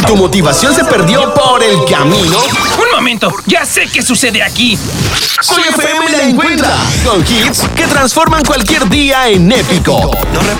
Si tu motivación se perdió por el camino, ¡Un momento! ¡Ya sé qué sucede aquí! Soy FM la encuentra con hits que transforman cualquier día en épico.